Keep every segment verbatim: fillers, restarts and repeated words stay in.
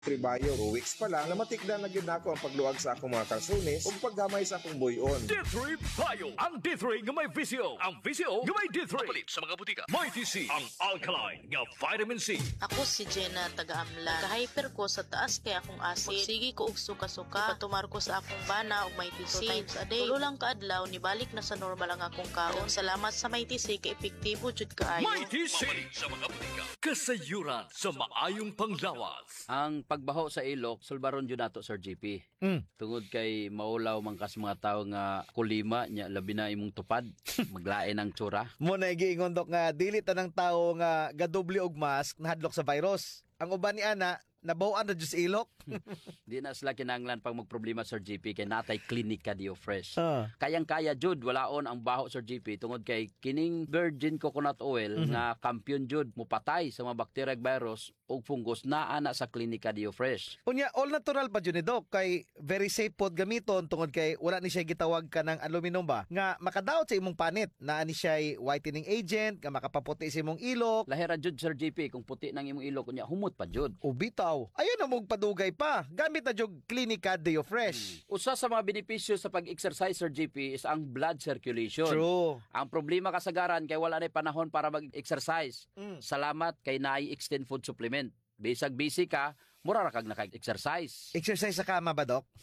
Tribayo, two weeks pa lang, namatikdan na gyud nako ang pagluag sa akong mga kalsones ug paggamay sa akong buyon. D three Bio. Ang D three nga may visio. Ang visio nga may D three. Mapalit sa mga butika. May T C. Ang alkaline nga vitamin C. Ako si Jenna taga-Amlan. Ka-hyper ko sa taas kay akong acid. Sige ko og suka-suka. Ipatumar ko sa akong bana og may T C. Two times a day. Tulo lang kaadlaw ni balik na sa normal ang akong kaon. Salamat sa may T C kay epektibo jud kaayo. May T C. Mapalit sa mga butika. Kasayuran sa maayong panglawas. Ang pagbaho sa ilok, sulbaron yun nato, Sir G P. Mm. Tungod kay maulaw man kas mga tao nga kulima, nya labi na imong tupad, maglain ang tsura. Mo na giingon dok nga dili tanang tawo nga gadoble og mask nahadlok sa virus. Ang uban ni ana nabawaan na jud sa ilok. Di na sila kinanglan pag magproblema, Sir G P, kay natay klinika Dio Fresh. Ah. Kayang-kaya jud walaon ang baho, Sir G P, tungod kay kining virgin coconut oil Mhm. nga kampiyon jud mupatay sa mga bacteria ug virus ug fungus naa na sa klinika Dio Fresh. Unya all natural pa jud ni dok kay very safe pod gamiton tungod kay wala ni siya gitawag ka ng aluminum ba nga makadaot sa imong panit. Naa ni siya whitening agent nga makapaputi sa imong ilok. Lahira jud, Sir G P, kung puti nang imong ilok kunya humot pa jud. O bitaw. Ayun na mong padugay pa. Gamit na jud Clinica Deo Fresh. Usa sa mga benepisyo sa pag-exercise, Sir G P, is ang blood circulation. True. Ang problema kasagaran kay wala na panahon para mag-exercise. Mm. Salamat kay naay extend food supplement. Bisag busy ka, mura ra kag naka-exercise. Exercise sa kama ba, dok?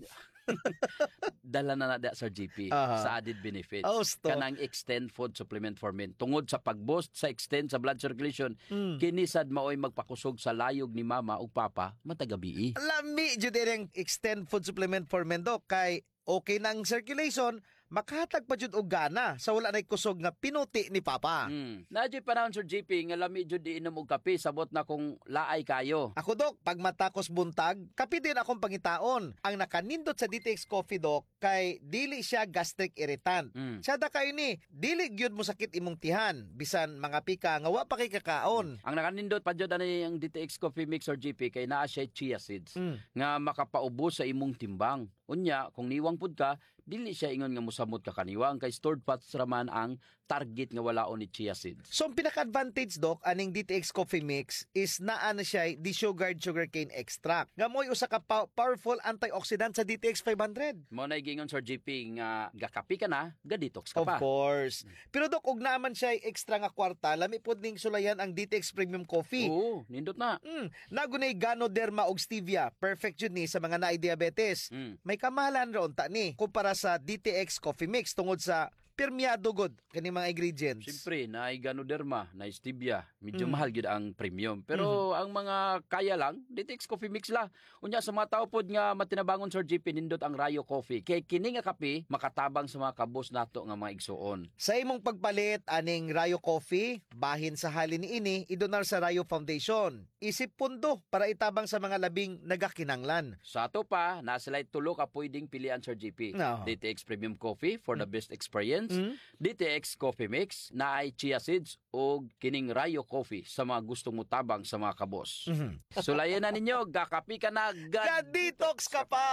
Dala na na Sir G P Aha. sa added benefits. Oh, sto. Kanang extend food supplement for men. Tungod sa pag-boost sa extend sa blood circulation, Mm. kinisad maoy magpakusog sa layog ni mama ug papa matagabi. Lami jud ang extend food supplement for men, dok, kay okay na ang circulation, makahatag pa jud og gana sa wala nay kusog nga pinuti ni papa. Hmm. Nadyo panahon, Sir G P, nga lami jud di inom og kape, sabot na kung laay kayo. Ako, dok, pag matakos buntag, kapi din akong pangitaon. Ang nakanindot sa D T X Coffee, dok, kay dili siya gastric irritant. Mm. Sada kayo ni, dili gyud mo sakit imong tihan, bisan mga pika nga wa pa kay kakaon. Ang nakanindot pa jud ani ang D T X Coffee Mix, Sir G P, kay naa siya chia seeds Mm. nga makapaubos sa imong timbang. Unya, kung niwang pud ka, dili siya ingon nga mosamot ka kaniwang kay stored fats raman ang target nga walaon ni chia seeds. So, ang pinaka-advantage, dok, aning D T X Coffee Mix is naa na siya desugared sugarcane extract. Nga mo'y usa ka pa- powerful antioxidant sa D T X five hundred. Mo na gingon, Sir G P, nga gakapi ka na, ga-detox ka Of pa. course. Pero, dok, ug naman siya extra nga kwarta, lami pod ning sulayan ang D T X Premium Coffee. Oo, nindot na. Mm, nagunay Ganoderma og stevia. Perfect jud ni sa mga naay diabetes. Mm. May kamahalan ron ta ni kumpara sa D T X Coffee Mix tungod sa permeado god kani mga ingredients. Siyempre, na ganoderma, na stevia, medyo Mm. mahal gyud ang premium. Pero ang mga kaya lang, D T X Coffee Mix la. Unya sa mga tao pod nga matinabangon, Sir G P, nindot ang Rayo Coffee. Kay kini nga kape makatabang sa mga kabos nato nga mga igsuon. Sa imong pagpalit aning Rayo Coffee, bahin sa halin ni ini, idonar sa Rayo Foundation. Isip pundo para itabang sa mga labing nagakinanglan. Sa ato pa, nasa lay tulo ka pwedeng pilian, Sir G P. No. D T X Premium Coffee for the best experience. Mm. D T X Coffee Mix na ay chia seeds o kining Rayo Coffee sa mga gustong mutabang sa mga kabos. Mhm. Sulayan na ninyo, gakapi ka na, Ga-detox ka pa!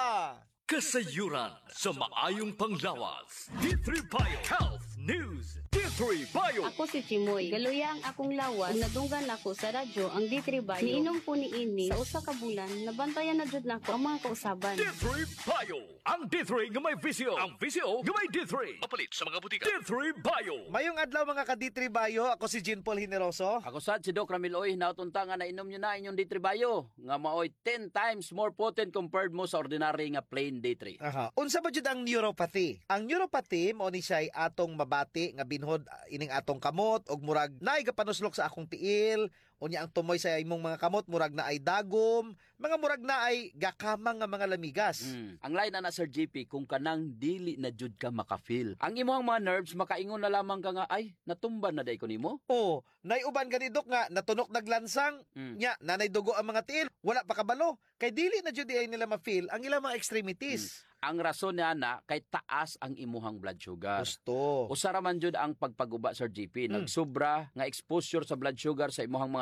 Kasayuran sa maayong panglawas. D three Bio Health News. D three Bio. Ako si Chimoy. Galuya ang akong lawas. Ug nadunggan ako sa radyo ang D three Bio. Niinom po ni ini sa usa ka bulan. Nabantayan na jud nako ang mga kausaban. D three Bio. Ang D three nga may visio. Ang visio nga may D three. Mapalit sa mga butika. D three Bio. Mayong adlaw mga ka-D three Bayo, ako si Jean Paul Hineroso. Ako sad si Doc Ramil Oy, nautunta nga nainom nyo na inyong D three Bio nga maoy ten times more potent compared mo sa ordinary nga plain D three. Aha. Unsa ba jud ang neuropathy? Ang neuropathy mao ni siya atong mabati nga binhod ah, ining atong kamot og murag naay gapanuslok sa akong tiil, unya ang tumoy sa imong mga kamot murag na ay dagom, mga murag na ay gakamang nga mga lamigas. Mm. Ang line na na, Sir G P, kung kanang dili na jud ka makafeel. Ang imong mga nerves makaingon na lamang ka nga ay natumba na day ko nimo. Oh, nay uban ganidok nga natunok naglansang, Mm. nya nanay dugo ang mga tiil, wala pa kabalo. Kay dili na jud ay nila ma-feel ang ilang mga extremities. Ang rason niya na kay taas ang imuhang blood sugar. Gusto. Usa ra man jud ang pagpaguba, Sir G P. Nagsubra nga exposure sa blood sugar sa imuhang mga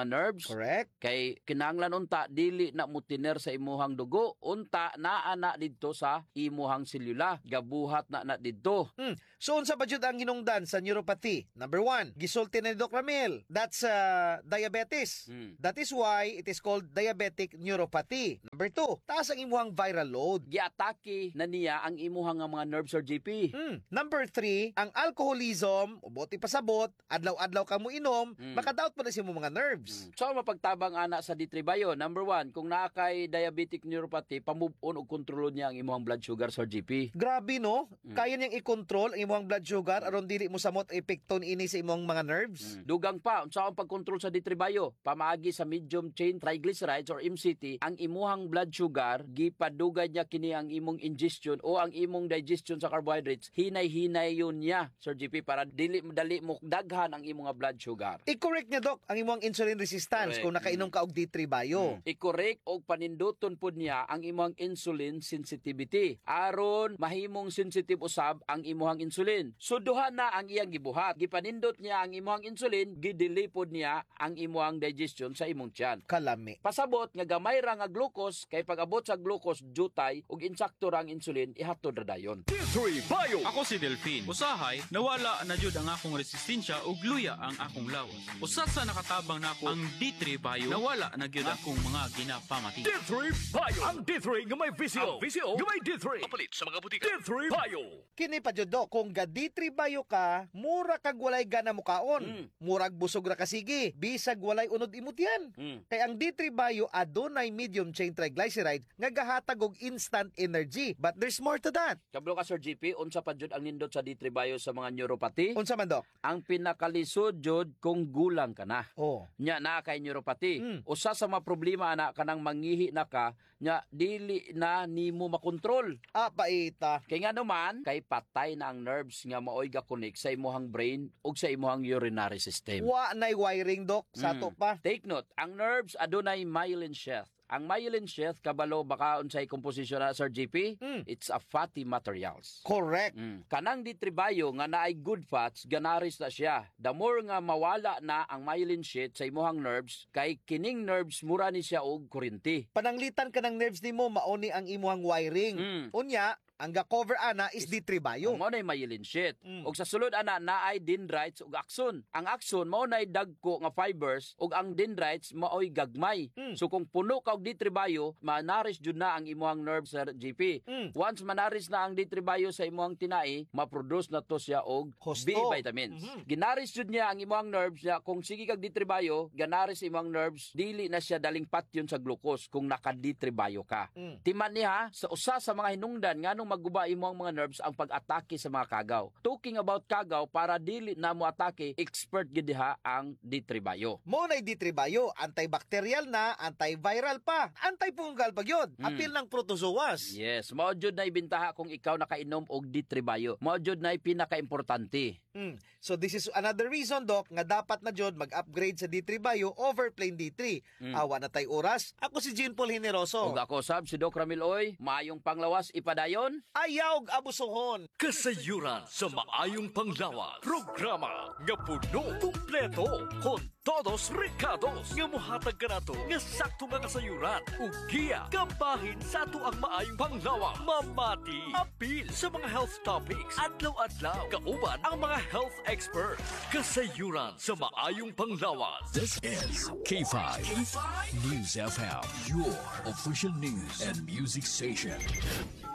nerves. Correct. Kay kinahanglan unta dili na mutiner sa imuhang dugo, unta naa na didto sa imuhang selula, gabuhat na na didto. Hmm. So unsa ba jud ang hinungdan sa neuropathy? Number one, gisulti na ni Doc Ramil. That's uh, diabetes. Hmm. That is why it is called diabetic neuropathy. Number two, taas ang imuhang viral load. Giatake na niya ang imuhang nga mga nerves or G P. Hmm. Number three, ang alcoholism, ubuti pasabot, adlaw-adlaw ka mo inom, Hmm. makadaot pa na sa imong mga nerves. So mapagtabang ana sa D three bio, number one, kung naa kay diabetic neuropathy, pamove on o kontrolo niya ang imuhang blood sugar or G P. Grabe no? Hmm. Kaya niyang i-control ang imong blood sugar aron dili mo samot epekton ini sa imong mga nerves. Mm. Dugang pa, unsa ang pagkontrol sa D three bio? Pamaagi sa medium chain triglycerides or M C T, ang imuhang blood sugar, gipadugay niya kini ang imong ingestion o ang imong digestion sa carbohydrates, hinay-hinay yun niya, Sir G P, para dili dali mo daghan ang imong blood sugar. I-correct niya, Doc, ang imong insulin resistance Correct. kung nakainom ka og D three bio. Mm. I-correct og paninduton pud niya ang imong insulin sensitivity aron mahimong sensitive usab ang imong insulin. So duha na ang iyang gibuhat. Gipanindot niya ang imong insulin, gidili pod niya ang imong digestion sa imong tiyan. Kalami. Pasabot nga gamay ra nga glucose, kay pag-abot sa glucose jutay ug insakto ra ang insulin ihatod ra dayon. D three bio. Ako si Delphine. Usahay, nawala na jud ang akong resistensya ug luya ang akong lawas. Usa sa nakatabang nako ang D three bio, nawala na gyud akong mga ginapamati. D three bio. Ang D three nga may visyo. Ang visyo nga may D three. Kapalit sa mga butika. D three bio. Kini pa jud, Doc, kung ga D three bio ka, mura kag walay gana mo kaon. Mm. Murag busog ra ka sige, bisag walay unod imot yan. Mm. Kay ang D three bio adunay medium chain triglyceride nga gahatag og instant energy. But there's more to that. Kablo ka Sir G P, unsa pa jud ang nindot sa D three bio sa mga neuropathy? Unsa man, Doc? Ang pinakalisod jud kung gulang ka na. Oh. Nya na kay neuropathy. Mm. Usa sa mga problema ana kanang mangihi na ka, nya dili na nimo makontrol. Ah, paita. Kay nga naman, kay patay na ang nerves nga maoy ga-connect sa imuhang brain ug sa imuhang urinary system. Wa nay wiring, Doc, sa Mm. to pa. Take note, ang nerves adunay myelin sheath. Ang myelin sheath kabalo baka unsay composition na Sir G P? Mm. It's a fatty materials. Correct. Mm. Kanang D three bio nga naay good fats, ganaris na siya. The more nga mawala na ang myelin sheath sa imuhang nerves, kay kining nerves mura ni siya og kuryente. Pananglitan ka ng nerves nimo mauni ang imuhang wiring. Mm. Unya, ang ga-cover ana is D three bio. Mao nay myelin sheath. Mm. Ug sa sulod ana naay dendrites ug axon. Ang axon mao nay dagko nga fibers ug ang dendrites maoy gagmay. Mm. So kung puno ka og D three bio, manaris jud na ang imuhang nerves sa G P. Mm. Once manaris na ang D three bio sa imuhang tinai, ma-produce na to siya og Husto. B vitamins. Mhm. Ginaris jud niya ang imuhang nerves niya kung sige kag D three bio, ganaris imong nerves, dili na siya daling patyon sa glucose kung naka D three bio ka. Mm. Timan niya sa usa sa mga hinungdan nganong magguba imong mga nerves ang pag-atake sa mga kagaw. Talking about kagaw, para dili na mo atake, expert gid diha ang D three bio. Mo na D three bio, antibacterial na, antiviral pa, antifungal pa gyud. Mm. Apil ng protozoas. Yes, mao jud na ibintaha kung ikaw nakainom og D three bio. Mao jud na pinaka-importante. Mm. So this is another reason, Doc, nga dapat na jud mag-upgrade sa D three bio over plain D three. Mm. Awa na tay oras. Ako si Jean Paul Generoso. Ug ako sab si Doc Ramil Oy, maayong panglawas ipadayon. Ayaw og abusohon. Kasayuran sa maayong panglawas. Programa nga puno, kumpleto, kon todos recados nga mohatag kanato nga sakto nga kasayuran ug giya kabahin sa ato ang maayong panglawas. Mamati apil sa mga health topics adlaw-adlaw kauban ang mga health experts. Kasayuran sa maayong panglawas. This is K five News F M, your official news and music station.